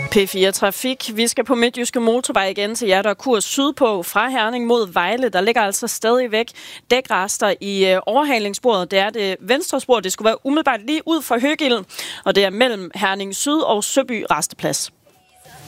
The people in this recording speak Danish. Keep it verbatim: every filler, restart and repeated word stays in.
P fire Trafik. Vi skal på Midtjyske Motorvej igen til jer, der er kurs sydpå fra Herning mod Vejle. Der ligger altså stadigvæk dækrester i overhalingssporet. Det er det venstre spor. Det skulle være umiddelbart lige ud for Høgilden, og det er mellem Herning Syd og Søby Resteplads.